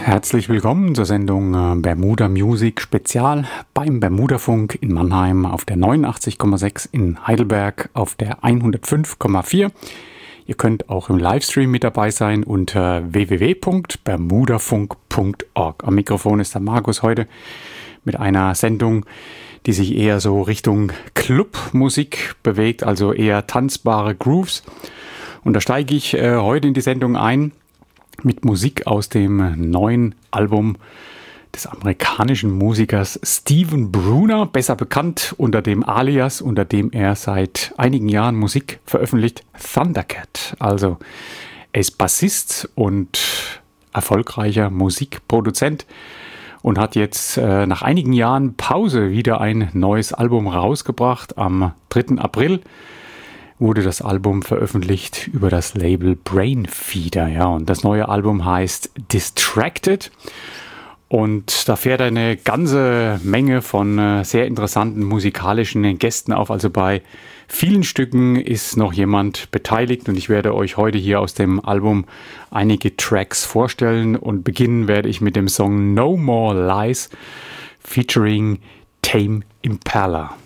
Herzlich willkommen zur Sendung Bermuda Music Spezial beim Bermudafunk in Mannheim auf der 89,6, in Heidelberg auf der 105,4. Ihr könnt auch im Livestream mit dabei sein unter www.bermudafunk.org. Am Mikrofon ist der Markus heute mit einer Sendung, die sich eher so Richtung Clubmusik bewegt, also eher tanzbare Grooves. Und da steige ich heute in die Sendung ein mit Musik aus dem neuen Album des amerikanischen Musikers Stephen Bruner, besser bekannt unter dem Alias, unter dem er seit einigen Jahren Musik veröffentlicht, Thundercat. Also er ist Bassist und erfolgreicher Musikproduzent und hat jetzt nach einigen Jahren Pause wieder ein neues Album rausgebracht. Am 3. April wurde das Album veröffentlicht über das Label Brainfeeder. Ja, und das neue Album heißt Distracted. Und da fährt eine ganze Menge von sehr interessanten musikalischen Gästen auf. Also bei vielen Stücken ist noch jemand beteiligt und ich werde euch heute hier aus dem Album einige Tracks vorstellen. Und beginnen werde ich mit dem Song No More Lies featuring Tame Impala.